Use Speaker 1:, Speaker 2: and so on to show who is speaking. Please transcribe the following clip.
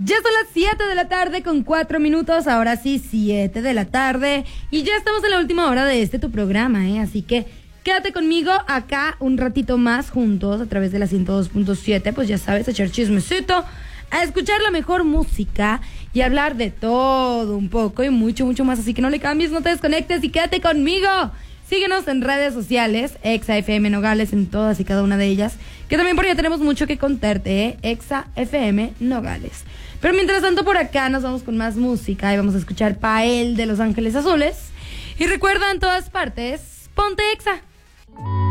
Speaker 1: Ya son las 7 de la tarde con 4 minutos, ahora sí, 7 de la tarde. Y ya estamos en la última hora de tu programa, Así que quédate conmigo acá un ratito más juntos a través de la 102.7, pues ya sabes, a echar chismecito, a escuchar la mejor música y hablar de todo un poco y mucho, mucho más. Así que no le cambies, no te desconectes y quédate conmigo. Síguenos en redes sociales, Exa FM Nogales en todas y cada una de ellas, que también por allá tenemos mucho que contarte, Exa FM Nogales. Pero mientras tanto por acá nos vamos con más música y vamos a escuchar Pael de Los Ángeles Azules. Y recuerda, en todas partes, ponte Exa.